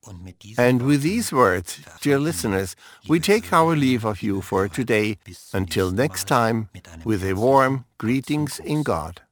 And with these words, dear listeners, we take our leave of you for today. Until next time, with a warm greetings in God.